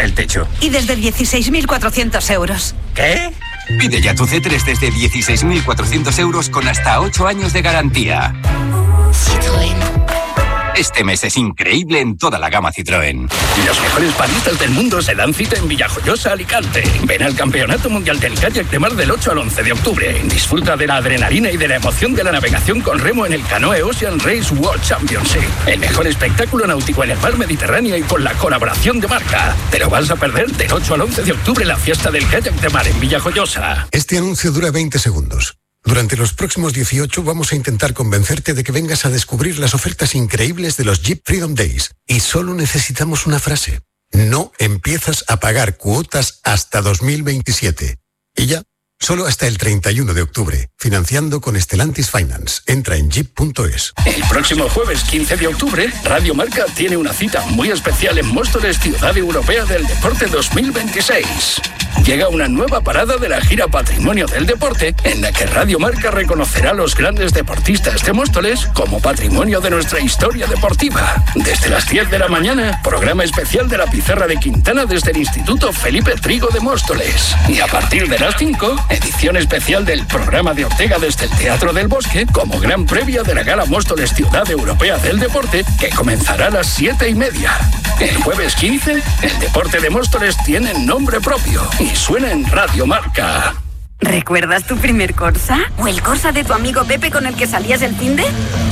el techo. Y desde 16.400 euros. ¿Qué? Pide ya tu C3 desde 16.400 euros con hasta 8 años de garantía. Citroën. Este mes es increíble en toda la gama Citroën. Los mejores paristas del mundo se dan cita en Villajoyosa, Alicante. Ven al Campeonato Mundial del Kayak de Mar del 8 al 11 de octubre. Disfruta de la adrenalina y de la emoción de la navegación con remo en el Canoe Ocean Race World Championship. El mejor espectáculo náutico en el mar Mediterráneo y con la colaboración de Marca. Te lo vas a perder del 8 al 11 de octubre la fiesta del Kayak de Mar en Villajoyosa. Este anuncio dura 20 segundos. Durante los próximos 18 vamos a intentar convencerte de que vengas a descubrir las ofertas increíbles de los Jeep Freedom Days. Y solo necesitamos una frase. No empiezas a pagar cuotas hasta 2027. Y ya, solo hasta el 31 de octubre. Financiando con Stellantis Finance. Entra en jeep.es. El próximo jueves 15 de octubre, Radio Marca tiene una cita muy especial en Móstoles, Ciudad Europea del Deporte 2026. Llega una nueva parada de la gira Patrimonio del Deporte, en la que Radio Marca reconocerá a los grandes deportistas de Móstoles como patrimonio de nuestra historia deportiva. Desde las 10 de la mañana, programa especial de la Pizarra de Quintana desde el Instituto Felipe Trigo de Móstoles. Y a partir de las 5, edición especial del programa de Ortega desde el Teatro del Bosque, como gran previa de la Gala Móstoles Ciudad Europea del Deporte, que comenzará a las 7:30. El jueves 15, el deporte de Móstoles tiene nombre propio y suena en Radio Marca. ¿Recuerdas tu primer Corsa? ¿O el Corsa de tu amigo Pepe con el que salías el finde?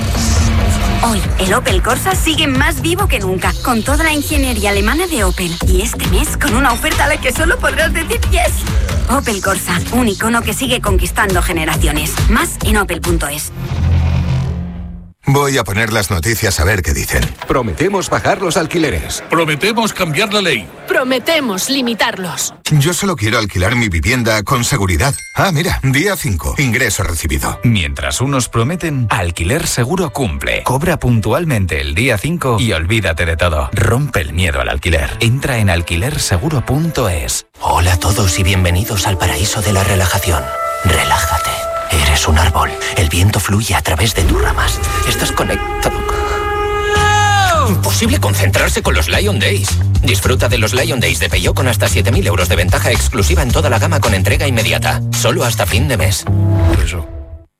Hoy, el Opel Corsa sigue más vivo que nunca, con toda la ingeniería alemana de Opel. Y este mes, con una oferta a la que solo podrás decir yes. Opel Corsa, un icono que sigue conquistando generaciones. Más en opel.es. Voy a poner las noticias a ver qué dicen. Prometemos bajar los alquileres. Prometemos cambiar la ley. Prometemos limitarlos. Yo solo quiero alquilar mi vivienda con seguridad. Ah, mira, día 5, ingreso recibido. Mientras unos prometen, Alquiler Seguro cumple. Cobra puntualmente el día 5 y olvídate de todo. Rompe el miedo al alquiler. Entra en alquilerseguro.es. Hola a todos y bienvenidos al paraíso de la relajación. Relájate. Eres un árbol. El viento fluye a través de tus ramas. Estás conectado. Imposible concentrarse con los Lion Days. Disfruta de los Lion Days de Peugeot con hasta 7.000 euros de ventaja exclusiva en toda la gama con entrega inmediata. Solo hasta fin de mes. Eso.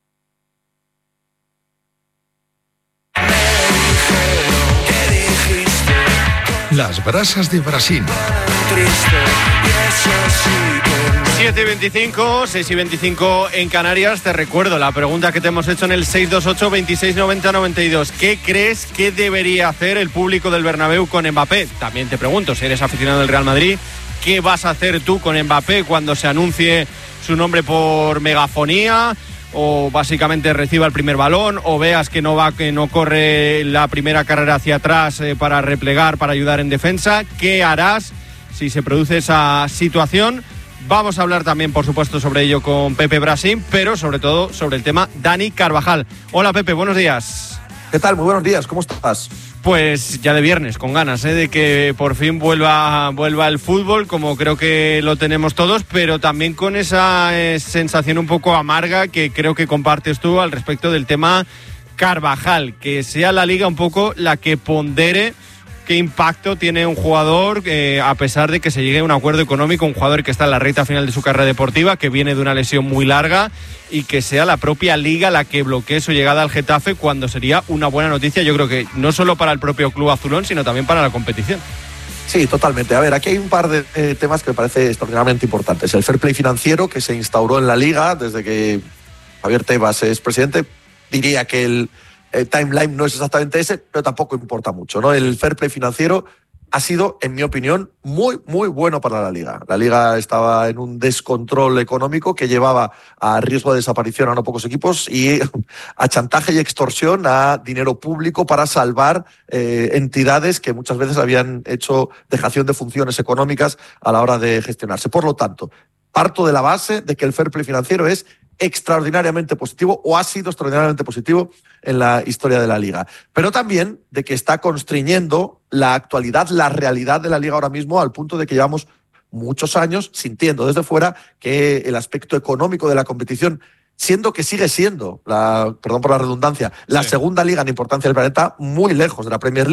Las brasas de Brasil. 7:25, 6:25 en Canarias. Te recuerdo la pregunta que te hemos hecho en el 628 26 90 92. ¿Qué crees que debería hacer el público del Bernabéu con Mbappé? También te pregunto, si eres aficionado del Real Madrid, ¿qué vas a hacer tú con Mbappé cuando se anuncie su nombre por megafonía? O básicamente reciba el primer balón, o veas que no corre la primera carrera hacia atrás para replegar, para ayudar en defensa. ¿Qué harás si se produce esa situación? Vamos a hablar también, por supuesto, sobre ello con Pepe Brasín, pero sobre todo sobre el tema Dani Carvajal. Hola Pepe, buenos días. ¿Qué tal? Muy buenos días, ¿cómo estás? Pues ya de viernes, con ganas de que por fin vuelva el fútbol, como creo que lo tenemos todos, pero también con esa sensación un poco amarga que creo que compartes tú al respecto del tema Carvajal, que sea la Liga un poco la que pondere qué impacto tiene un jugador, a pesar de que se llegue a un acuerdo económico, un jugador que está en la recta final de su carrera deportiva, que viene de una lesión muy larga, y que sea la propia Liga la que bloquee su llegada al Getafe, cuando sería una buena noticia, yo creo que no solo para el propio club azulón, sino también para la competición. Sí, totalmente. A ver, aquí hay un par de temas que me parece extraordinariamente importantes. El fair play financiero que se instauró en la Liga desde que Javier Tebas es presidente. Diría que el timeline no es exactamente ese, pero tampoco importa mucho, ¿no? El fair play financiero ha sido, en mi opinión, muy, muy bueno para la Liga. La Liga estaba en un descontrol económico que llevaba a riesgo de desaparición a no pocos equipos y a chantaje y extorsión a dinero público para salvar entidades que muchas veces habían hecho dejación de funciones económicas a la hora de gestionarse. Por lo tanto, parto de la base de que el fair play financiero es extraordinariamente positivo, o ha sido extraordinariamente positivo en la historia de la Liga. Pero también de que está constriñendo la actualidad, la realidad de la Liga ahora mismo, al punto de que llevamos muchos años sintiendo desde fuera que el aspecto económico de la competición, siendo que sigue siendo, perdón por la redundancia, la segunda liga en importancia del planeta, muy lejos de la Premier League,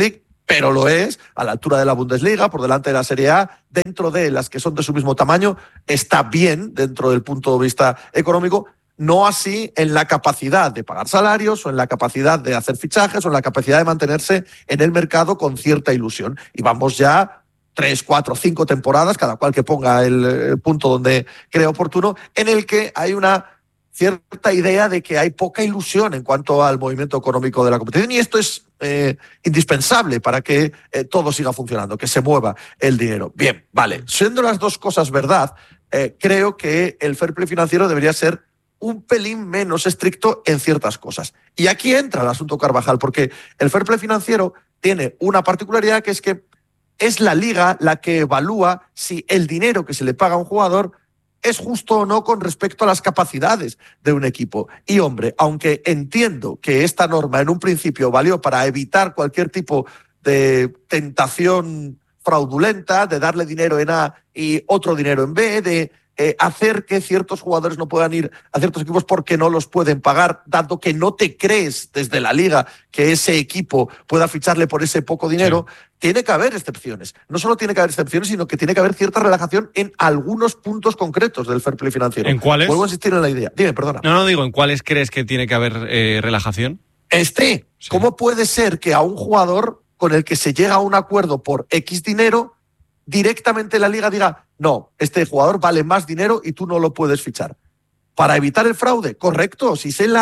pero lo es a la altura de la Bundesliga, por delante de la Serie A, dentro de las que son de su mismo tamaño, está bien dentro del punto de vista económico, no así en la capacidad de pagar salarios o en la capacidad de hacer fichajes o en la capacidad de mantenerse en el mercado con cierta ilusión. Y vamos ya 3, 4, 5 temporadas, cada cual que ponga el punto donde cree oportuno, en el que hay una cierta idea de que hay poca ilusión en cuanto al movimiento económico de la competición, y esto es indispensable para que todo siga funcionando, que se mueva el dinero. Bien, vale, siendo las dos cosas verdad, creo que el fair play financiero debería ser un pelín menos estricto en ciertas cosas. Y aquí entra el asunto Carvajal, porque el fair play financiero tiene una particularidad, que es que es la liga la que evalúa si el dinero que se le paga a un jugador es justo o no con respecto a las capacidades de un equipo. Y hombre, aunque entiendo que esta norma en un principio valió para evitar cualquier tipo de tentación fraudulenta, de darle dinero en A y otro dinero en B, de hacer que ciertos jugadores no puedan ir a ciertos equipos porque no los pueden pagar, dado que no te crees desde la liga que ese equipo pueda ficharle por ese poco dinero, sí. Tiene que haber excepciones. No solo tiene que haber excepciones, sino que tiene que haber cierta relajación en algunos puntos concretos del fair play financiero. ¿En cuáles? Vuelvo a insistir en la idea. Dime, perdona. No, digo, ¿en cuáles crees que tiene que haber relajación? Sí. ¿Cómo puede ser que a un jugador con el que se llega a un acuerdo por X dinero, directamente la liga diga, no, este jugador vale más dinero y tú no lo puedes fichar? Para evitar el fraude, correcto, si sé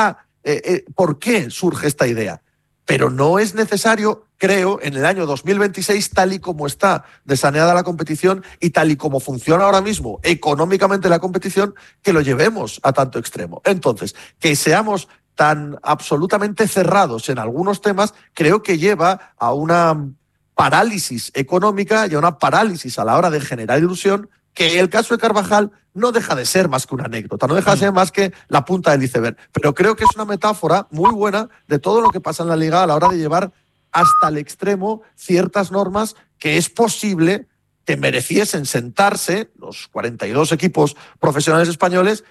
por qué surge esta idea. Pero no es necesario, creo, en el año 2026, tal y como está desaneada la competición y tal y como funciona ahora mismo económicamente la competición, que lo llevemos a tanto extremo. Entonces, que seamos tan absolutamente cerrados en algunos temas, creo que lleva a una parálisis económica y a una parálisis a la hora de generar ilusión, que el caso de Carvajal no deja de ser más que una anécdota, no deja de ser más que la punta del iceberg. Pero creo que es una metáfora muy buena de todo lo que pasa en la liga a la hora de llevar hasta el extremo ciertas normas que es posible que mereciesen sentarse los 42 equipos profesionales españoles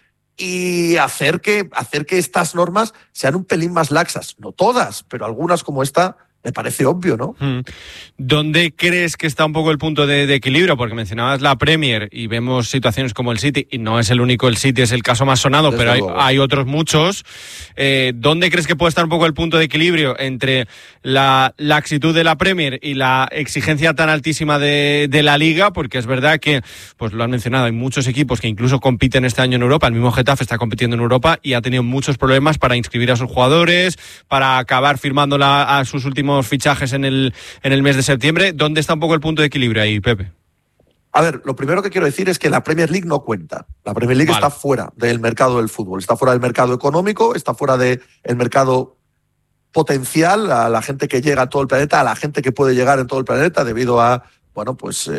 y hacer que estas normas sean un pelín más laxas. No todas, pero algunas como esta me parece obvio, ¿no? ¿Dónde crees que está un poco el punto de equilibrio? Porque mencionabas la Premier y vemos situaciones como el City, y no es el único, el City es el caso más sonado, desde pero hay otros muchos. ¿Dónde crees que puede estar un poco el punto de equilibrio entre la laxitud de la Premier y la exigencia tan altísima de la Liga? Porque es verdad que, pues lo han mencionado, hay muchos equipos que incluso compiten este año en Europa. El mismo Getafe está compitiendo en Europa y ha tenido muchos problemas para inscribir a sus jugadores, para acabar firmando a sus últimos fichajes en el mes de septiembre. ¿Dónde está un poco el punto de equilibrio ahí, Pepe? A ver, lo primero que quiero decir es que la Premier League no cuenta. La Premier League está fuera del mercado del fútbol, está fuera del mercado económico, está fuera del mercado potencial, a la gente que llega a todo el planeta, a la gente que puede llegar en todo el planeta debido a, bueno, pues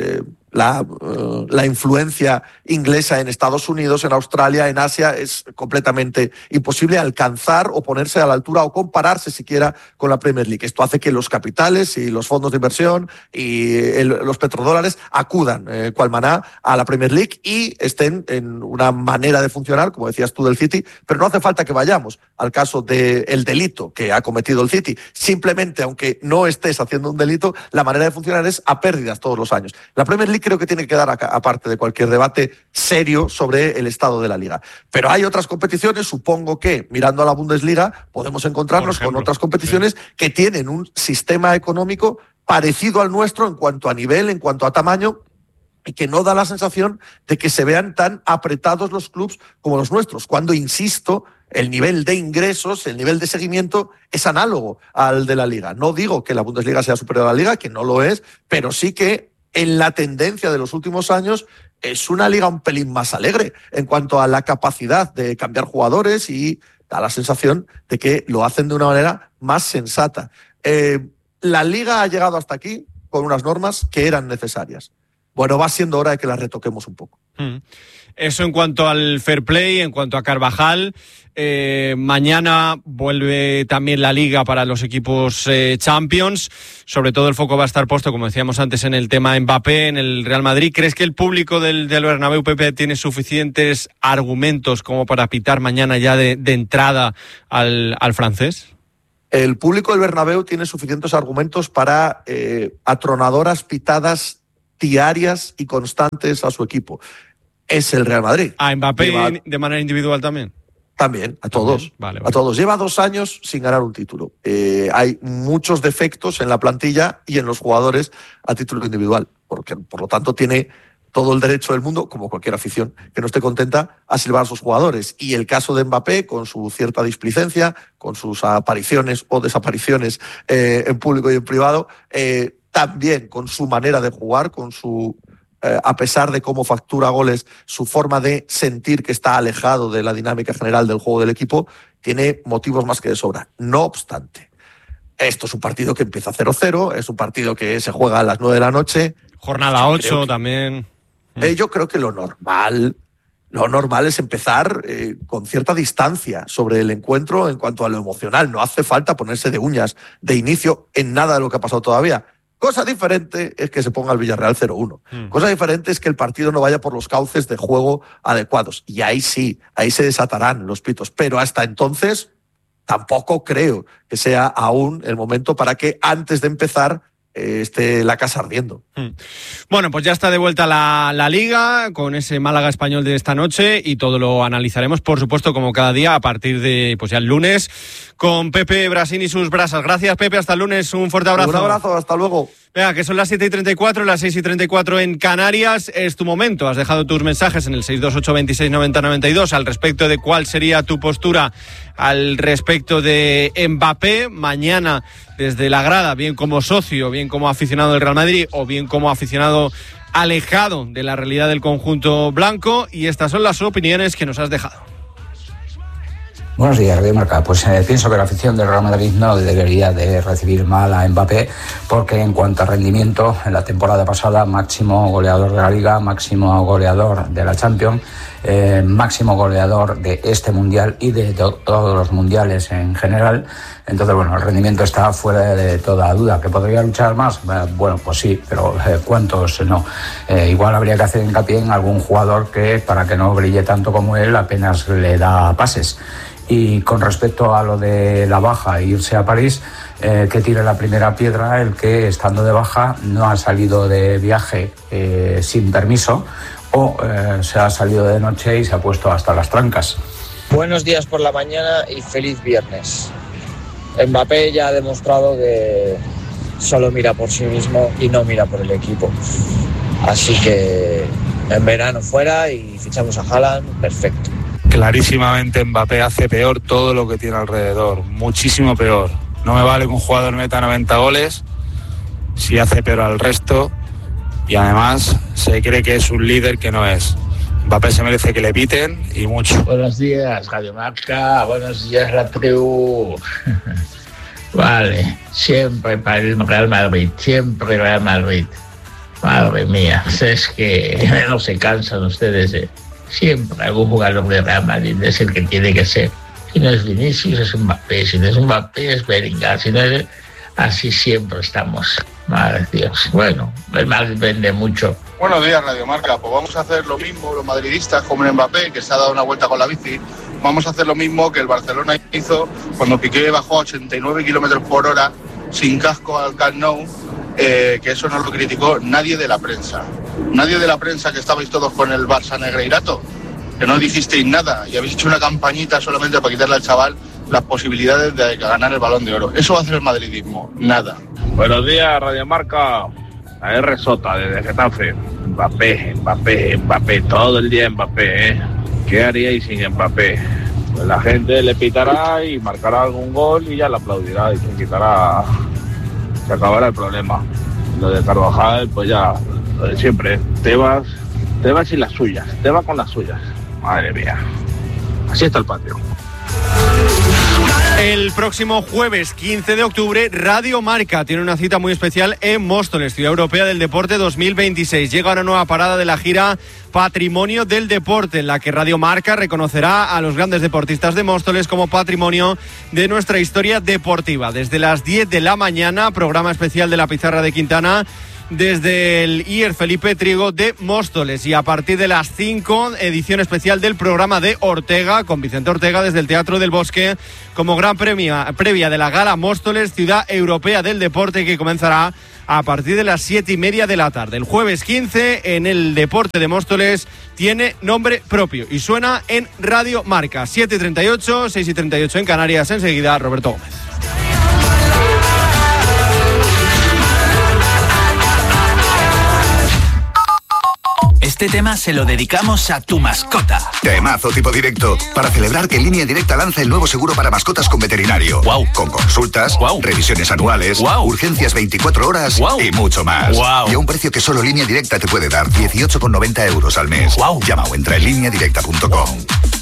la influencia inglesa en Estados Unidos, en Australia, en Asia. Es completamente imposible alcanzar o ponerse a la altura o compararse siquiera con la Premier League. Esto hace que los capitales y los fondos de inversión y los petrodólares acudan cual maná a la Premier League y estén en una manera de funcionar, como decías tú, del City, pero no hace falta que vayamos al caso del delito que ha cometido el City. Simplemente, aunque no estés haciendo un delito, la manera de funcionar es a pérdidas todos los años. La Premier League creo que tiene que quedar aparte de cualquier debate serio sobre el estado de la liga. Pero hay otras competiciones, supongo que mirando a la Bundesliga podemos encontrarnos con otras competiciones que tienen un sistema económico parecido al nuestro en cuanto a nivel, en cuanto a tamaño, y que no da la sensación de que se vean tan apretados los clubs como los nuestros, cuando, insisto, el nivel de ingresos, el nivel de seguimiento es análogo al de la liga. No digo que la Bundesliga sea superior a la liga, que no lo es, pero sí que en la tendencia de los últimos años es una liga un pelín más alegre en cuanto a la capacidad de cambiar jugadores, y da la sensación de que lo hacen de una manera más sensata. La liga ha llegado hasta aquí con unas normas que eran necesarias. Bueno, va siendo hora de que las retoquemos un poco. Eso en cuanto al fair play, en cuanto a Carvajal. Mañana vuelve también la Liga para los equipos Champions. Sobre todo el foco va a estar puesto, como decíamos antes, en el tema Mbappé, en el Real Madrid. ¿Crees que el público del Bernabéu, Pepe, tiene suficientes argumentos como para pitar mañana ya de entrada al francés? El público del Bernabéu tiene suficientes argumentos para atronadoras pitadas diarias y constantes a su equipo. Es el Real Madrid. ¿A Mbappé de manera individual también? También, a todos. Vale. A todos. Lleva 2 años sin ganar un título. Hay muchos defectos en la plantilla y en los jugadores a título individual, porque por lo tanto tiene todo el derecho del mundo, como cualquier afición que no esté contenta, a silbar a sus jugadores. Y el caso de Mbappé, con su cierta displicencia, con sus apariciones o desapariciones en público y en privado, también con su manera de jugar, con su, a pesar de cómo factura goles, su forma de sentir que está alejado de la dinámica general del juego del equipo, tiene motivos más que de sobra. No obstante, esto es un partido que empieza 0-0, es un partido que se juega a las 9 de la noche. Jornada 8 también. Yo creo que lo normal es empezar con cierta distancia sobre el encuentro en cuanto a lo emocional. No hace falta ponerse de uñas de inicio en nada de lo que ha pasado todavía. Cosa diferente es que se ponga el Villarreal 0-1. Cosa diferente es que el partido no vaya por los cauces de juego adecuados. Y ahí sí, ahí se desatarán los pitos. Pero hasta entonces tampoco creo que sea aún el momento para que antes de empezar esté la casa ardiendo. Bueno, pues ya está de vuelta la Liga con ese Málaga Español de esta noche y todo lo analizaremos, por supuesto, como cada día a partir de pues ya el lunes con Pepe Brasín y sus brasas. Gracias, Pepe, hasta el lunes, un fuerte abrazo. Un abrazo, hasta luego. Venga, que son las 7:34, las 6:34 en Canarias. Es tu momento. Has dejado tus mensajes en el 628 26 90 92 al respecto de cuál sería tu postura al respecto de Mbappé. Mañana, desde la grada, bien como socio, bien como aficionado del Real Madrid o bien como aficionado alejado de la realidad del conjunto blanco. Y estas son las opiniones que nos has dejado. Buenos días, Radio Marca. Pues pienso que la afición del Real Madrid no debería de recibir mal a Mbappé, porque en cuanto a rendimiento, en la temporada pasada, máximo goleador de la Liga, máximo goleador de la Champions, máximo goleador de este Mundial y de todos los mundiales en general. Entonces, bueno, el rendimiento está fuera de toda duda. ¿Que podría luchar más? Bueno, pues sí, pero ¿cuántos no? Igual habría que hacer hincapié en algún jugador que, para que no brille tanto como él, apenas le da pases. Y con respecto a lo de la baja e irse a París, que tire la primera piedra el que, estando de baja, no ha salido de viaje sin permiso o se ha salido de noche y se ha puesto hasta las trancas. Buenos días por la mañana y feliz viernes. Mbappé ya ha demostrado que solo mira por sí mismo y no mira por el equipo. Así que en verano fuera y fichamos a Haaland, perfecto. Clarísimamente Mbappé hace peor todo lo que tiene alrededor, muchísimo peor. No me vale que un jugador meta 90 goles si hace peor al resto y además se cree que es un líder que no es. Mbappé se merece que le piten y mucho. Buenos días, Radio Marca, buenos días, la tribu. Vale, siempre para el Real Madrid, siempre Real Madrid. Madre mía, es que no se cansan ustedes de... Siempre algún jugador de Real Madrid es el que tiene que ser. Si no es Vinicius, es Mbappé. Si no es Mbappé, es Bellingham. Si no es... Así siempre estamos. Madre Dios. Bueno, el Madrid vende mucho. Buenos días, Radio Marca. Pues vamos a hacer lo mismo los madridistas como en Mbappé, que se ha dado una vuelta con la bici. Vamos a hacer lo mismo que el Barcelona hizo cuando Piqué bajó a 89 kilómetros por hora sin casco al Camp Nou. Que eso no lo criticó nadie de la prensa. Nadie de la prensa, que estabais todos con el Barça Negreirato, que no dijisteis nada y habéis hecho una campañita solamente para quitarle al chaval las posibilidades de ganar el Balón de Oro. Eso va a hacer el madridismo, nada. Buenos días, Radio Marca. La R Sota, desde Getafe. Mbappé, todo el día Mbappé, ¿eh? ¿Qué haríais sin Mbappé? Pues la gente le pitará y marcará algún gol y ya le aplaudirá y se quitará... Se acabará el problema. Lo de Carvajal, pues ya, lo de siempre. Tebas y las suyas. Tebas con las suyas. Madre mía. Así está el patio. El próximo jueves 15 de octubre, Radio Marca tiene una cita muy especial en Móstoles, Ciudad Europea del Deporte 2026. Llega una nueva parada de la gira Patrimonio del Deporte, en la que Radio Marca reconocerá a los grandes deportistas de Móstoles como patrimonio de nuestra historia deportiva. Desde las 10 de la mañana, programa especial de La Pizarra de Quintana desde el IER Felipe Trigo de Móstoles. Y a partir de las 5, edición especial del programa de Ortega, con Vicente Ortega desde el Teatro del Bosque, como gran previa de la Gala Móstoles, Ciudad Europea del Deporte, que comenzará a partir de las 7:30 de la tarde. El jueves 15, en el Deporte de Móstoles, tiene nombre propio y suena en Radio Marca. 7:38, 6:38 en Canarias. Enseguida, Roberto Gómez. Este tema se lo dedicamos a tu mascota. Temazo tipo directo, para celebrar que Línea Directa lanza el nuevo seguro para mascotas con veterinario. Wow. Con consultas, revisiones anuales, urgencias 24 horas y mucho más. Y a un precio que solo Línea Directa te puede dar, 18,90 € al mes. Llama o entra en lineadirecta.com.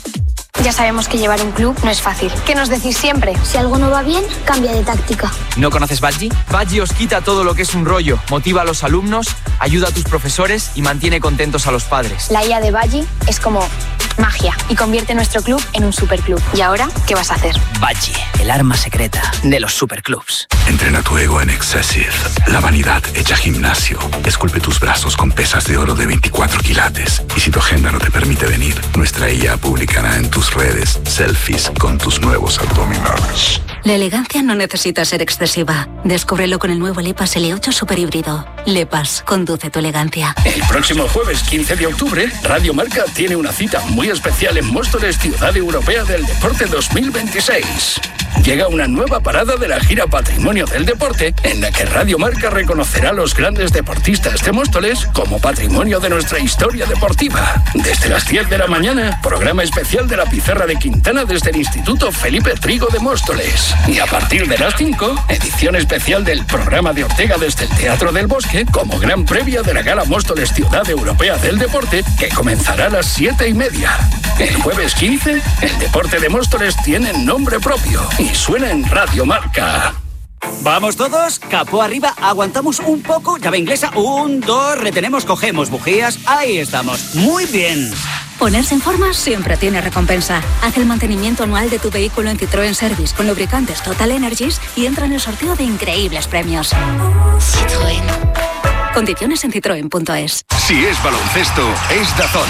Ya sabemos que llevar un club no es fácil. ¿Qué nos decís siempre? Si algo no va bien, cambia de táctica. ¿No conoces Badgie? Badgie os quita todo lo que es un rollo, motiva a los alumnos, ayuda a tus profesores y mantiene contentos a los padres. La IA de Badgie es como magia y convierte nuestro club en un superclub. ¿Y ahora qué vas a hacer? Badgie, el arma secreta de los superclubs. Entrena tu ego en Excessive, la vanidad hecha gimnasio. Esculpe tus brazos con pesas de oro de 24 quilates. Y si tu agenda no te permite venir, nuestra IA publicará en tus redes selfies con tus nuevos abdominales. La elegancia no necesita ser excesiva. Descúbrelo con el nuevo Lepas L8 Super Híbrido. Lepas, conduce tu elegancia. El próximo jueves 15 de octubre, Radio Marca tiene una cita muy especial en Móstoles, Ciudad Europea del Deporte 2026. Llega una nueva parada de la gira Patrimonio del Deporte, en la que Radio Marca reconocerá a los grandes deportistas de Móstoles como patrimonio de nuestra historia deportiva. Desde las 10 de la mañana, programa especial de la Pizarra de Quintana desde el Instituto Felipe Trigo de Móstoles. Y a partir de las 5, edición especial del programa de Ortega desde el Teatro del Bosque, como gran previa de la Gala Móstoles Ciudad Europea del Deporte, que comenzará a las 7:30. El jueves 15, el Deporte de Móstoles tiene nombre propio y suena en Radio Marca. Vamos todos, capó arriba, aguantamos un poco, llave inglesa, 1, 2, retenemos, cogemos bujías, ahí estamos, muy bien. Ponerse en forma siempre tiene recompensa. Haz el mantenimiento anual de tu vehículo en Citroën Service con lubricantes Total Energies y entra en el sorteo de increíbles premios. Citroën. Condiciones en citroen.es. Si es baloncesto, es DAZN.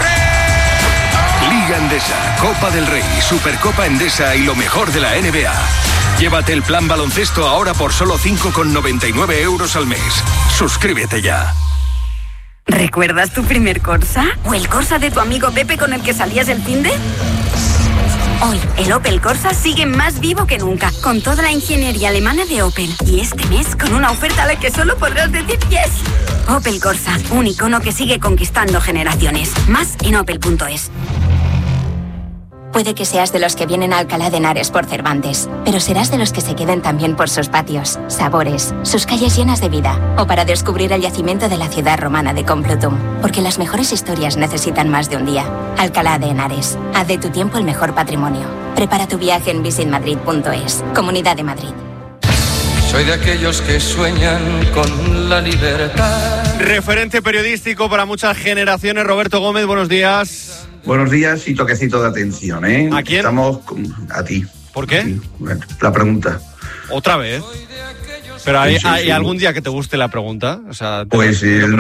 Liga Endesa, Copa del Rey, Supercopa Endesa y lo mejor de la NBA. Llévate el plan baloncesto ahora por solo 5,99 € al mes. Suscríbete ya. ¿Recuerdas tu primer Corsa? ¿O el Corsa de tu amigo Pepe con el que salías el finde? Hoy, el Opel Corsa sigue más vivo que nunca, con toda la ingeniería alemana de Opel. Y este mes, con una oferta a la que solo podrás decir yes. Opel Corsa, un icono que sigue conquistando generaciones. Más en opel.es. Puede que seas de los que vienen a Alcalá de Henares por Cervantes, pero serás de los que se queden también por sus patios, sabores, sus calles llenas de vida, o para descubrir el yacimiento de la ciudad romana de Complutum, porque las mejores historias necesitan más de un día. Alcalá de Henares, haz de tu tiempo el mejor patrimonio. Prepara tu viaje en visitmadrid.es, Comunidad de Madrid. Soy de aquellos que sueñan con la libertad. Referente periodístico para muchas generaciones, Roberto Gómez, buenos días. Buenos días y toquecito de atención, ¿eh? ¿A quién? Estamos a ti. ¿Por qué? Sí. La pregunta. ¿Otra vez? ¿Pero hay Sí. algún día que te guste la pregunta? O sea, pues el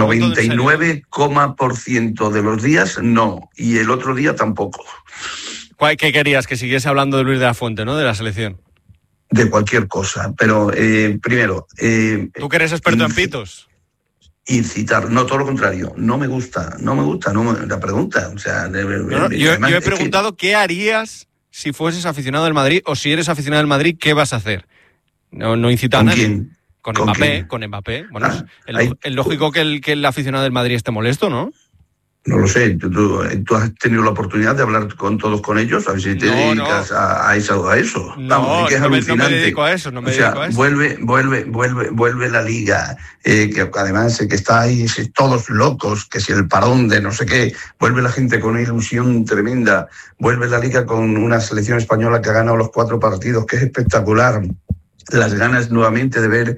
99,% de los días no, y el otro día tampoco. ¿Qué querías? Que siguiese hablando de Luis de la Fuente, ¿no? De la selección. De cualquier cosa, pero primero... ¿Tú que eres experto en pitos? Incitar, no, todo lo contrario, no me gusta la pregunta, o sea... Yo he preguntado qué harías si fueses aficionado del Madrid, o si eres aficionado del Madrid, ¿qué vas a hacer? No incitar a nadie. ¿Quién? Con Mbappé. Bueno, es lógico que el aficionado del Madrid esté molesto, ¿no? No lo sé, tú has tenido la oportunidad de hablar con todos con ellos, a ver si te dedicas a eso. No, que es alucinante. No me dedico a eso, Vuelve la Liga, que además que está ahí todos locos, que si el parón de no sé qué, vuelve la gente con una ilusión tremenda, vuelve la Liga con una selección española que ha ganado los 4 partidos, que es espectacular. Las ganas nuevamente de ver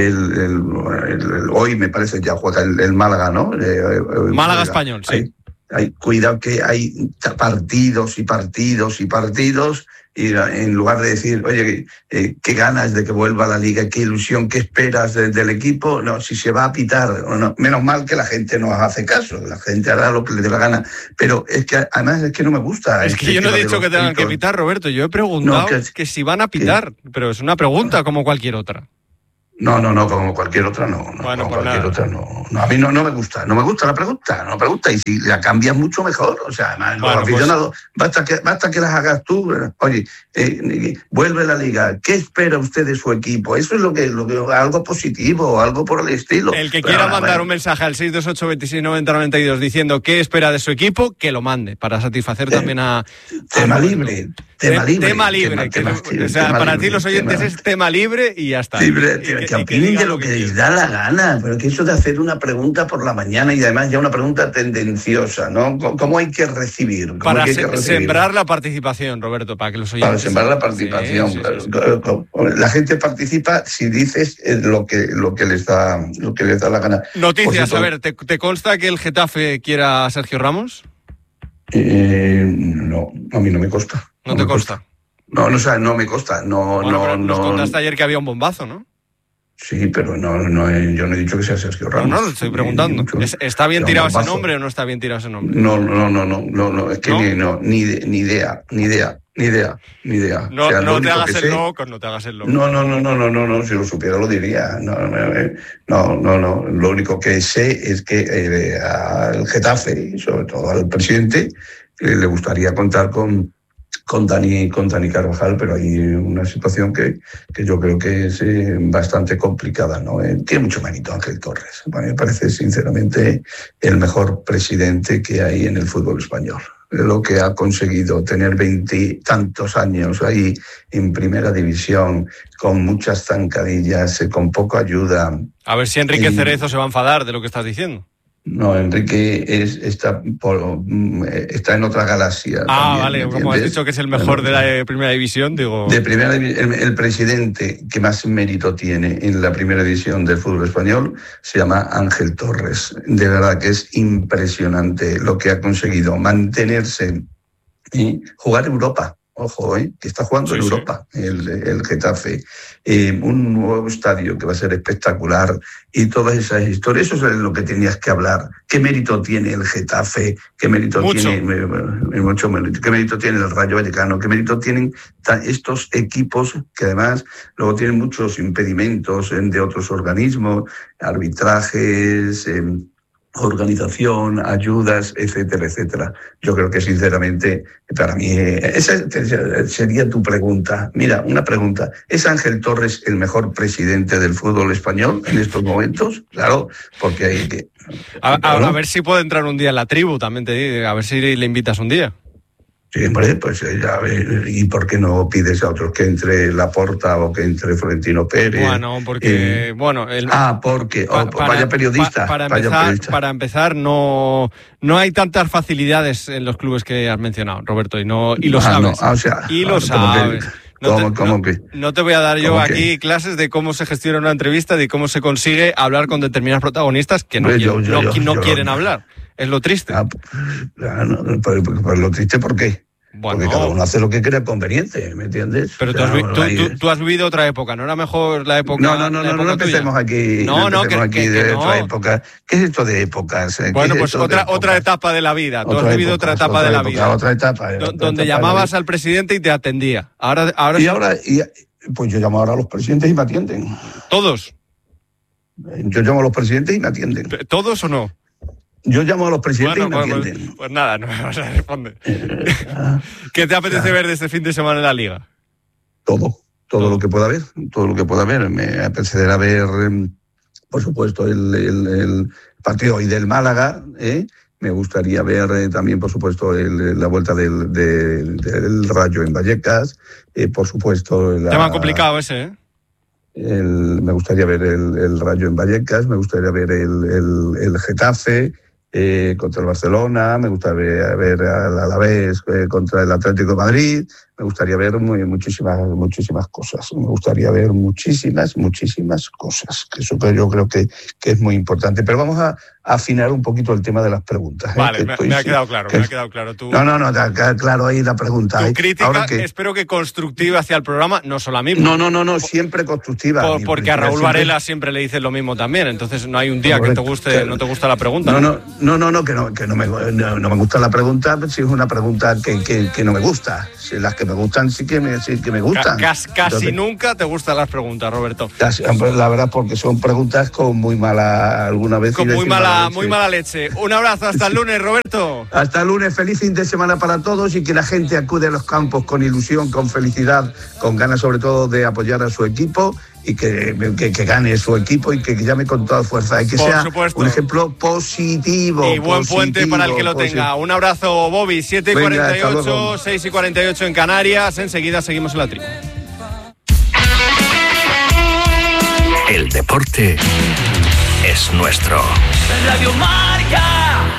hoy me parece ya juega el Málaga, ¿no? Málaga Español, sí. Cuidado que hay partidos y partidos y partidos y en lugar de decir, oye, qué ganas de que vuelva a la Liga, qué ilusión, qué esperas del equipo, no, si se va a pitar o no. Menos mal que la gente nos hace caso, la gente hará lo que le dé la gana, pero es que además es que no me gusta. Es que yo no he dicho que tengan que pitar, Roberto, yo he preguntado que si van a pitar, pero es una pregunta como cualquier otra. No, como cualquier otra no. Bueno, como cualquier otra no. A mí no me gusta. No me gusta la pregunta. Y si la cambias mucho mejor. O sea, además, los aficionados, basta que las hagas tú. Oye, vuelve la Liga. ¿Qué espera usted de su equipo? Eso es lo que algo positivo, algo por el estilo. El que quiera mandar un mensaje al 628-2690-92 diciendo qué espera de su equipo, que lo mande para satisfacer también a... Tema libre. O sea, para ti los oyentes es tema libre y ya está. Libre, que opinen de lo que les da la gana, pero que eso de hacer una pregunta por la mañana y además ya una pregunta tendenciosa, ¿no? ¿Cómo hay que recibir? Para sembrar la participación, Roberto, para que los oyentes... Para sembrar la participación. Sí. La gente participa si dices lo que les da la gana. Noticias, a ver, ¿te consta que el Getafe quiera a Sergio Ramos? No, a mí no me consta. ¿No te consta? No me consta. Nos contaste ayer que había un bombazo, ¿no? Sí, pero yo no he dicho que sea Sergio Ramos. No, lo estoy preguntando. ¿Está bien tirado ese nombre o no está bien tirado ese nombre? No, es que ni idea. No, o sea, no te hagas el loco, no te hagas el loco. No, si lo supiera lo diría. No, lo único que sé es que al Getafe, y sobre todo al presidente, le gustaría contar con Dani Carvajal, pero hay una situación que yo creo que es bastante complicada, ¿no? Tiene mucho mérito Ángel Torres. A mí me parece, sinceramente, el mejor presidente que hay en el fútbol español. Lo que ha conseguido tener 20 y tantos años ahí en primera división, con muchas zancadillas, con poca ayuda. A ver si Enrique Cerezo se va a enfadar de lo que estás diciendo. No, Enrique está en otra galaxia. Ah, también, vale, como has dicho que es el mejor de la primera división, digo... De primera división, el presidente que más mérito tiene en la primera división del fútbol español se llama Ángel Torres. De verdad que es impresionante lo que ha conseguido mantenerse y jugar Europa. Ojo, que está jugando en Europa, el Getafe. Un nuevo estadio que va a ser espectacular y todas esas historias. Eso es lo que tenías que hablar. ¿Qué mérito tiene el Getafe? ¿Qué mérito tiene mucho mérito? ¿Qué mérito tiene el Rayo Vallecano? ¿Qué mérito tienen estos equipos que además luego tienen muchos impedimentos de otros organismos, arbitrajes, organización, ayudas, etcétera, etcétera? Yo creo que sinceramente, para mí, esa sería tu pregunta. Mira, una pregunta. ¿Es Ángel Torres el mejor presidente del fútbol español en estos momentos? Claro, porque hay que... A ver si puede entrar un día en la tribu, también te digo, a ver si le invitas un día. Sí, hombre, pues ya ver, ¿y por qué no pides a otros que entre Laporta o que entre Florentino Pérez? Bueno, porque... vaya periodista. Para empezar, no hay tantas facilidades en los clubes que has mencionado, Roberto, y lo sabes. Lo sabes. No te voy a dar yo aquí clases de cómo se gestiona una entrevista, de cómo se consigue hablar con determinados protagonistas que no quieren hablar. Es lo triste. Pero lo triste, ¿por qué? Bueno, porque cada uno hace lo que crea conveniente, ¿me entiendes? Pero tú has vivido otra época, ¿no era mejor la época? No empecemos aquí. Otra época. ¿Qué es esto de épocas? Bueno, pues otra etapa de la vida. Tú has vivido otra etapa de la vida. Otra etapa. Donde llamabas al presidente y te atendía. Pues yo llamo ahora a los presidentes y me atienden. ¿Todos? Yo llamo a los presidentes y me atienden. ¿Todos o no? Yo llamo a los presidentes y me atienden. Pues nada, no me vas a responder. ¿Qué te apetece ver de este fin de semana en la Liga? Todo lo que pueda ver. Me apetecerá ver, por supuesto, el partido hoy del Málaga. Me gustaría ver también, por supuesto, la vuelta del Rayo en Vallecas. Por supuesto... Tema complicado ese, me gustaría ver el Rayo en Vallecas, me gustaría ver el Getafe contra el Barcelona, me gustaría ver al Alavés contra el Atlético de Madrid. me gustaría ver muchísimas cosas. Me gustaría ver muchísimas cosas. Eso que yo creo que es muy importante. Pero vamos a afinar un poquito el tema de las preguntas. Vale, me ha quedado claro. Tú, no, claro, ahí la pregunta. Tu crítica, espero que constructiva hacia el programa, no solo a mí. No, siempre constructiva. Porque a Raúl Varela siempre le dices lo mismo también, entonces no hay un día que no te gusta la pregunta. Que no me gusta la pregunta, si es una pregunta que no me gusta. Si las que me gustan sí que me gustan. Casi nunca te gustan las preguntas, Roberto. La verdad, porque son preguntas con muy mala alguna vez. Con muy mala leche. Un abrazo, hasta el lunes, Roberto. Hasta el lunes, feliz fin de semana para todos y que la gente acude a los campos con ilusión, con felicidad, con ganas sobre todo de apoyar a su equipo y que gane su equipo y que llame con toda fuerza y que sea un ejemplo positivo. Y buen puente para el que lo tenga. Un abrazo, Bobby. 7:48, 6:48 en Canarias. Enseguida seguimos en la tribu. El deporte es nuestro. Radio Marca.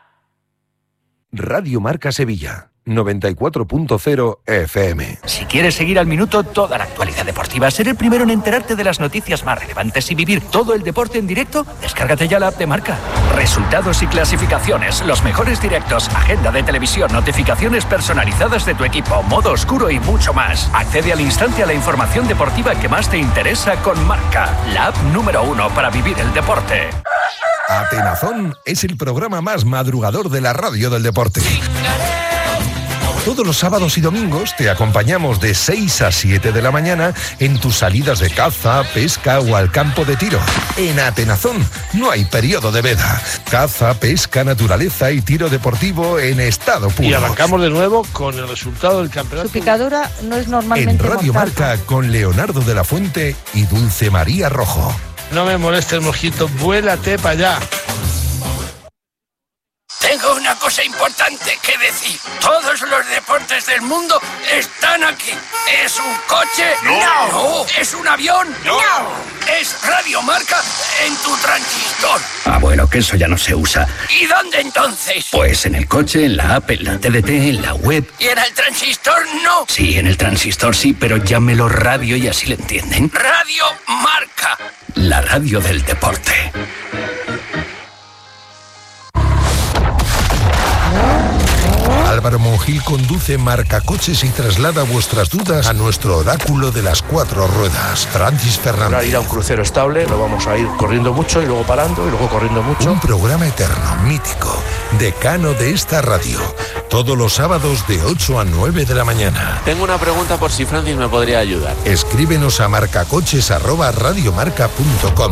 Radio Marca Sevilla, 94.0 FM. Si quieres seguir al minuto toda la actualidad deportiva, ser el primero en enterarte de las noticias más relevantes y vivir todo el deporte en directo, descárgate ya la app de Marca. Resultados y clasificaciones, los mejores directos, agenda de televisión, notificaciones personalizadas de tu equipo, modo oscuro y mucho más. Accede al instante a la información deportiva que más te interesa con Marca, la app número 1 para vivir el deporte. Atenazón es el programa más madrugador de la radio del deporte. Todos los sábados y domingos te acompañamos de 6 a 7 de la mañana en tus salidas de caza, pesca o al campo de tiro. En Atenazón no hay periodo de veda. Caza, pesca, naturaleza y tiro deportivo en estado puro. Y arrancamos de nuevo con el resultado del campeonato. Su picadura no es normalmente en Radio mortal. Marca con Leonardo de la Fuente y Dulce María Rojo. No me molestes, mosquito, vuélate para allá. Tengo una cosa importante que decir. Todos los deportes del mundo están aquí. ¿Es un coche? No. ¿Es un avión? No. ¿Es Radio Marca en tu transistor? Bueno, que eso ya no se usa. ¿Y dónde entonces? Pues en el coche, en la app, en la TDT, en la web. ¿Y en el transistor no? Sí, en el transistor sí, pero llámelo radio y así le entienden. Radio Marca. La radio del deporte. Álvaro Monjil conduce Marcacoches y traslada vuestras dudas a nuestro oráculo de las 4 ruedas, Francis Fernández. Para ir a un crucero estable, lo vamos a ir corriendo mucho y luego parando y luego corriendo mucho. Un programa eterno, mítico, decano de esta radio. Todos los sábados de 8 a 9 de la mañana. Tengo una pregunta por si Francis me podría ayudar. Escríbenos a marcacoches@radiomarca.com.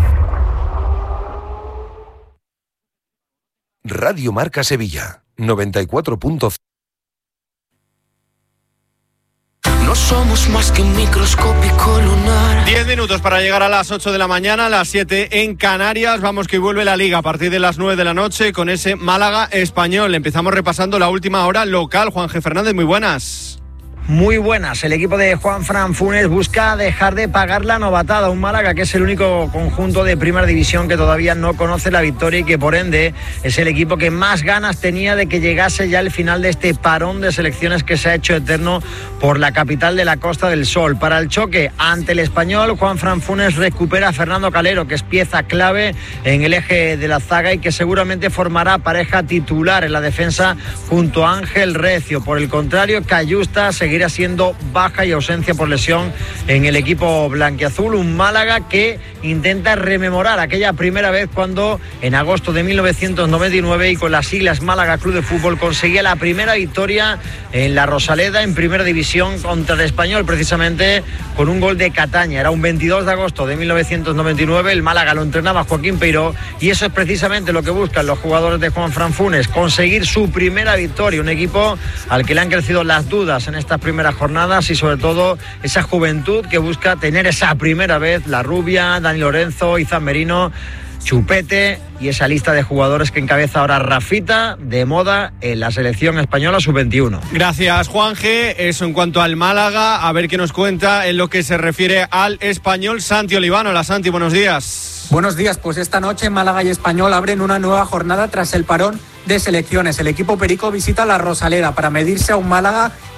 Radio Marca Sevilla. 94.0. No somos más que un microscópico lunar. 10 minutos para llegar a las 8 de la mañana, las 7 en Canarias. Vamos que vuelve la Liga a partir de las 9 de la noche con ese Málaga Español. Empezamos repasando la última hora local. Juan G. Fernández, muy buenas. Muy buenas. El equipo de Juanfran Funes busca dejar de pagar la novatada. Un Málaga que es el único conjunto de primera división que todavía no conoce la victoria y que por ende es el equipo que más ganas tenía de que llegase ya el final de este parón de selecciones que se ha hecho eterno por la capital de la Costa del Sol. Para el choque ante el Español, Juanfran Funes recupera a Fernando Calero, que es pieza clave en el eje de la zaga y que seguramente formará pareja titular en la defensa junto a Ángel Recio. Por el contrario, Cayusta seguirá siendo baja y ausencia por lesión en el equipo blanquiazul. Un Málaga que intenta rememorar aquella primera vez cuando en agosto de 1999 y con las siglas Málaga Club de Fútbol conseguía la primera victoria en la Rosaleda en primera división contra el Español, precisamente con un gol de Cataña. Era un 22 de agosto de 1999, el Málaga lo entrenaba Joaquín Peiró y eso es precisamente lo que buscan los jugadores de Juanfran Funes, conseguir su primera victoria, un equipo al que le han crecido las dudas en estas primeras jornadas y sobre todo esa juventud que busca tener esa primera vez, la Rubia, Dani Lorenzo, Izan Merino, Chupete y esa lista de jugadores que encabeza ahora Rafita de moda en la selección española sub-21. Gracias, Juan G. Eso en cuanto al Málaga, a ver qué nos cuenta en lo que se refiere al Español. Santi Olivano. Hola, Santi, buenos días. Buenos días, pues esta noche Málaga y Español abren una nueva jornada tras el parón de selecciones. El equipo perico visita la Rosaleda para medirse a un Málaga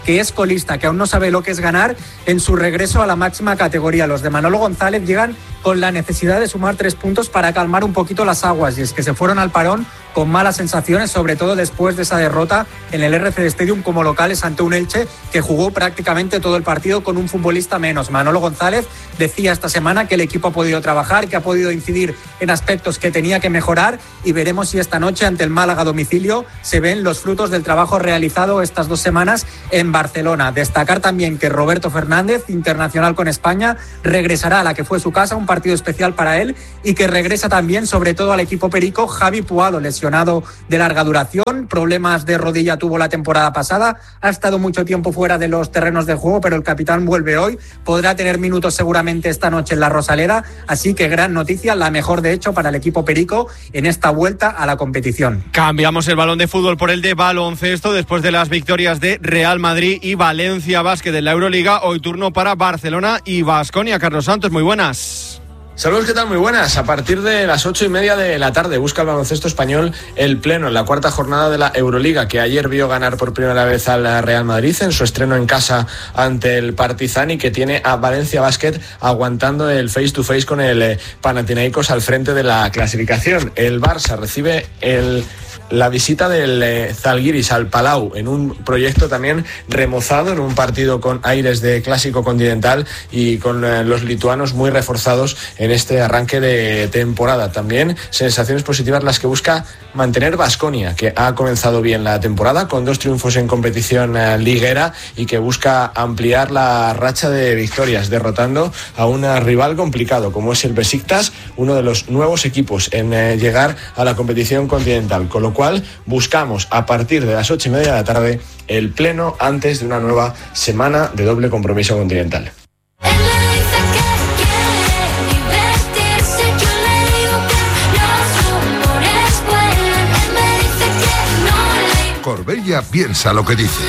que es colista, que aún no sabe lo que es ganar en su regreso a la máxima categoría. Los de Manolo González llegan con la necesidad de sumar 3 puntos para calmar un poquito las aguas, y es que se fueron al parón con malas sensaciones, sobre todo después de esa derrota en el RCD Stadium como locales ante un Elche que jugó prácticamente todo el partido con un futbolista menos. Manolo González decía esta semana que el equipo ha podido trabajar, que ha podido incidir en aspectos que tenía que mejorar, y veremos si esta noche ante el Málaga a domicilio se ven los frutos del trabajo realizado estas 2 semanas en Barcelona. Destacar también que Roberto Fernández, internacional con España, regresará a la que fue su casa, un partido especial para él, y que regresa también sobre todo al equipo perico Javi Puado, lesionado de larga duración, problemas de rodilla tuvo la temporada pasada, ha estado mucho tiempo fuera de los terrenos de juego, pero el capitán vuelve hoy, podrá tener minutos seguramente esta noche en la Rosaleda, así que gran noticia, la mejor de hecho para el equipo perico en esta vuelta a la competición. Cambiamos el balón de fútbol por el de baloncesto después de las victorias de Real Madrid y Valencia Basket en la Euroliga. Hoy turno para Barcelona y Baskonia. Carlos Santos, muy buenas. Saludos, ¿qué tal? Muy buenas. A partir de las 8:30 de la tarde busca el baloncesto español el pleno en la 4ª jornada de la Euroliga, que ayer vio ganar por primera vez al Real Madrid en su estreno en casa ante el Partizan, y que tiene a Valencia Basket aguantando el face to face con el Panathinaikos al frente de la clasificación. El Barça recibe la visita del Zalgiris al Palau en un proyecto también remozado, en un partido con aires de clásico continental y con los lituanos muy reforzados en este arranque de temporada. También sensaciones positivas las que busca mantener Baskonia, que ha comenzado bien la temporada con 2 triunfos en competición liguera y que busca ampliar la racha de victorias, derrotando a un rival complicado como es el Besiktas, uno de los nuevos equipos en llegar a la competición continental, con lo cual buscamos a partir de las 8:30 de la tarde el pleno antes de una nueva semana de doble compromiso continental. Corbella piensa lo que dice.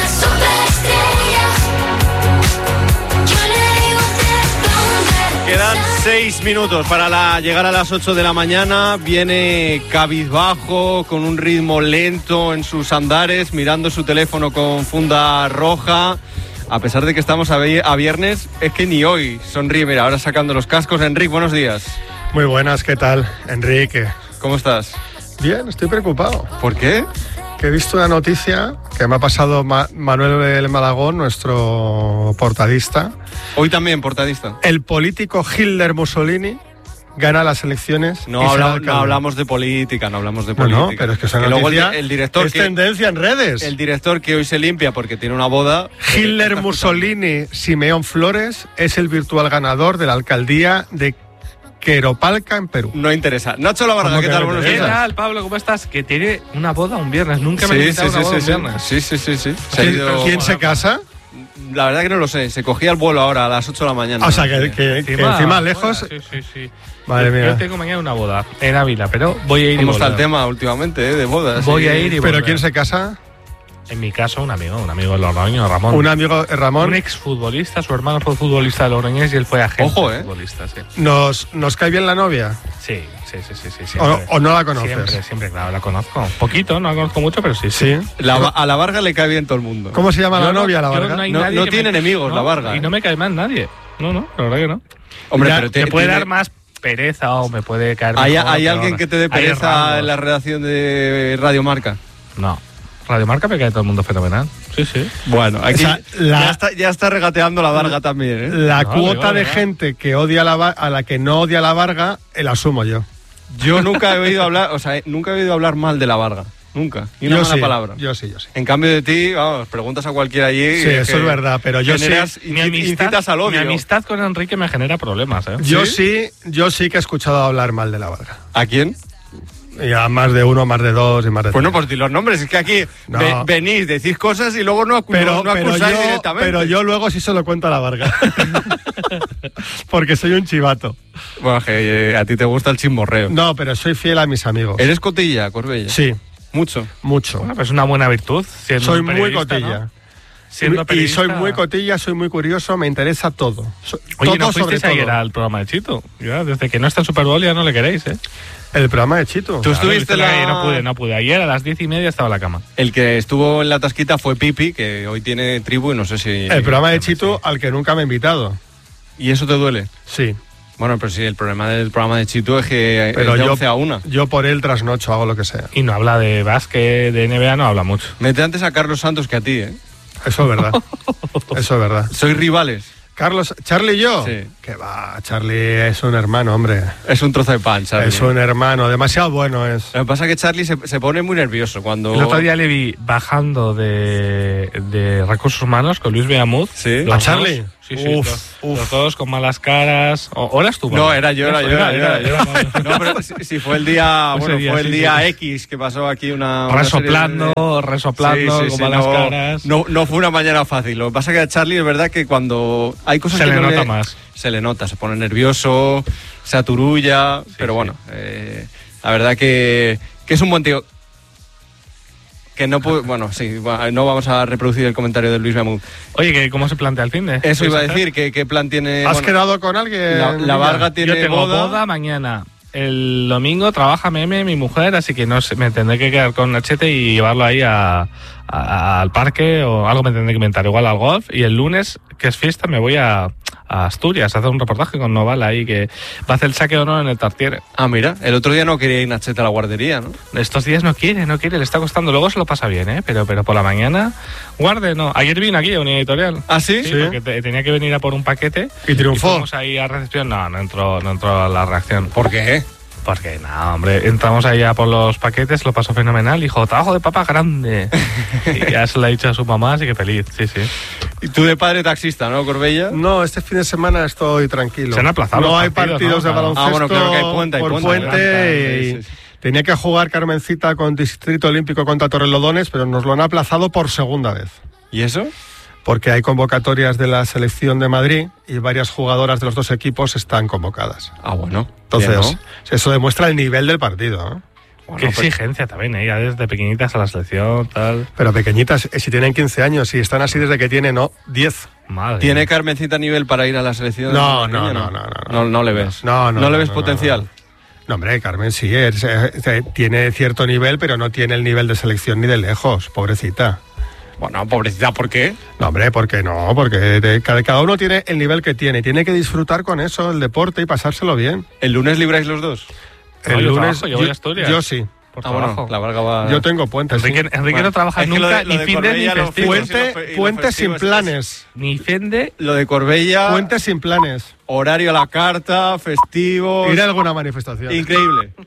Quedan 6 minutos para llegar a las 8 de la mañana. Viene cabizbajo, con un ritmo lento en sus andares, mirando su teléfono con funda roja. A pesar de que estamos a viernes, es que ni hoy sonríe. Mira, ahora sacando los cascos. Enrique, buenos días. Muy buenas, ¿qué tal, Enrique? ¿Cómo estás? Bien, estoy preocupado. ¿Por qué? Que he visto una noticia que me ha pasado Manuel Malagón, nuestro portadista. Hoy también portadista. El político Hitler Mussolini gana las elecciones. No hablamos de política, no hablamos de política. No, pero es que esa que noticia luego el director es tendencia en redes. El director que hoy se limpia porque tiene una boda. Hitler Mussolini Simeón Flores es el virtual ganador de la alcaldía de Queropalca, en Perú. No interesa. Nacho Lavarga, ¿qué tal? Buenos días. ¿Qué tal, Pablo? ¿Cómo estás? Que tiene una boda un viernes. Nunca me he invitado a una boda un viernes. Sí. ¿Quién se casa? La verdad que no lo sé. Se cogía el vuelo ahora a las 8 de la mañana. O sea, que encima lejos. Sí. Madre mía. Yo tengo mañana una boda en Ávila, pero voy a ir. ¿Cómo está el tema últimamente de bodas? Voy a ir y volver. ¿Pero quién se casa? En mi caso, un amigo de Logroño, Ramón. ¿Un amigo, Ramón? Un exfutbolista, su hermano fue futbolista de Logroñés y él fue agente futbolista, sí. ¿Nos cae bien la novia? Sí. ¿O no la conoces? Siempre, claro, la conozco. Poquito, no la conozco mucho, pero sí. A la Varga le cae bien todo el mundo. ¿Cómo se llama la novia, la Varga? No tiene enemigos, la Varga. Y no me cae mal nadie. No, la verdad que no. Hombre, pero te puede dar más pereza o me puede caer mejor. ¿Hay alguien que te dé pereza en la redacción de Radio Marca? No. Radio Marca me cae todo el mundo fenomenal. Sí. Bueno, aquí ya está regateando la Varga también, ¿eh? La cuota de gente que odia a la que no odia la Varga, la asumo yo. Yo nunca he oído hablar mal de la Varga. Nunca. Ni una mala palabra. Yo sí. En cambio de ti, vamos, preguntas a cualquiera allí. Sí, eso es verdad, pero yo sí. Incitas al odio. Mi amistad con Enrique me genera problemas, ¿eh? Yo sí que he escuchado hablar mal de la Varga. ¿A quién? Ya más de uno, más de dos y más de tres. Bueno, pues di los nombres. Es que aquí venís, decís cosas y luego no acusáis directamente. Pero yo luego sí se lo cuento a la Varga. Porque soy un chivato. Bueno, que a ti te gusta el chismorreo. No, pero soy fiel a mis amigos. ¿Eres cotilla, Corbella? Sí. Mucho. Bueno, pues es una buena virtud. Soy muy cotilla. ¿No? siendo Y periodista... soy muy cotilla, soy muy curioso, me interesa todo. Oye, todo ¿no sobre fuisteis todo. ayer al programa de Chito? Ya, desde que no está el Super Bowl ya no le queréis, ¿eh? El programa de Chito. Tú estuviste No pude. Ayer a las 10:30 estaba en la cama. El que estuvo en la tasquita fue Pipi, que hoy tiene tribu y no sé si... El programa de Chito al que nunca me he invitado. ¿Y eso te duele? Sí. Bueno, pero sí, el problema del programa de Chito es que Pero es de yo, 11 a 1. Yo por él trasnocho, hago lo que sea. Y no habla de básquet, de NBA, no habla mucho. Mete antes a Carlos Santos que a ti, ¿eh? Eso es verdad. Eso es verdad. Sois rivales. Carlos, ¿Charlie y yo? Sí. Que va, Charlie es un hermano, hombre. Es un trozo de pan, Charlie. Es un hermano, demasiado bueno es. Lo que pasa es que Charlie se pone muy nervioso cuando... El otro día le vi bajando de Recursos Humanos con Luis Beamud. ¿Sí? ¿A Charlie? Sí, los dos con malas caras. ¿O eras tú? No, era yo. Era. No, pero si fue el día, fue el día X que pasó aquí una resoplando con malas caras. No fue una mañana fácil. Lo que pasa es que a Charlie es verdad que cuando hay cosas se que le no nota más. Se le nota, se pone nervioso, se aturulla, pero bueno, la verdad que es un buen tío. Que no puede, bueno, sí, no vamos a reproducir el comentario de Luis Beamud. Oye, ¿cómo se plantea el fin de? Eso iba a decir, ¿qué plan tiene? ¿Has quedado con alguien? La Varga tiene Yo tengo boda mañana. El domingo trabaja Meme, mi mujer, así que no sé, me tendré que quedar con Nachete y llevarlo ahí al parque o algo me tendré que inventar, igual al golf. Y el lunes, que es fiesta, me voy a Asturias a hacer un reportaje con Noval ahí que va a hacer el saque de honor en el Tartiere. Ah, mira, el otro día no quería ir Nachete a la guardería, ¿no? Estos días no quiere, le está costando. Luego se lo pasa bien, ¿eh? Pero por la mañana, guarde, no. Ayer vino aquí a una editorial. ¿Ah, sí? Sí, porque tenía que venir a por un paquete. ¿Y triunfó? Y fuimos ahí a recepción. No entró a la reacción. ¿Por qué? Porque no, hombre, entramos ahí a por los paquetes, lo pasó fenomenal. Dijo, trabajo de papá grande. Y ya se lo ha dicho a su mamá, así que feliz, sí. ¿Y tú de padre taxista, no, Corbella? No, este fin de semana estoy tranquilo. Se han aplazado No los hay partidos de baloncesto bueno, claro que hay puente, por puente. Sí. Tenía que jugar Carmencita con Distrito Olímpico contra Torrelodones, pero nos lo han aplazado por segunda vez. ¿Y eso? Porque hay convocatorias de la selección de Madrid y varias jugadoras de los dos equipos están convocadas. Ah, bueno. Entonces, bien, ¿no? eso demuestra el nivel del partido, ¿eh? Bueno, qué exigencia también, ¿eh? Ya desde pequeñitas a la selección, tal. Pero pequeñitas, si tienen 15 años, si están así desde que tienen 10. Madre ¿Tiene mía. Carmencita nivel para ir a la selección? No le ves. No le ves potencial. No, hombre, Carmen sí, tiene cierto nivel, pero no tiene el nivel de selección ni de lejos, pobrecita. Bueno, pobrecita, ¿por qué? No, hombre, ¿por qué no? Porque cada uno tiene el nivel que tiene. Tiene que disfrutar con eso, el deporte, y pasárselo bien. ¿El lunes libráis los dos? El lunes yo voy a Asturias. Yo sí. Por trabajo. Bueno, la Varga va... Yo tengo puentes. Enrique no trabaja nunca, ni fin de ni festivo. Puentes sin planes. Ni finde. Lo de Corbella... Puentes sin planes. Horario a la carta, festivo... Ir a alguna manifestación. Increíble.